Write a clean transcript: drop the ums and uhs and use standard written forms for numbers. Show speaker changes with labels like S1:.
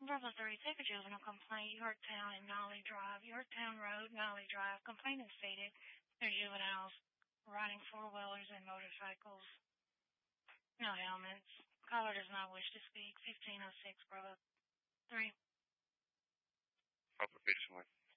S1: Bravo 3, take a juvenile complaint, Yorktown and Nolly Drive, Yorktown Road, Nolly Drive. Complainant stated they're juveniles riding four-wheelers and motorcycles, no helmets. Caller does not wish to speak. 1506, Bravo 3.
S2: Application 1.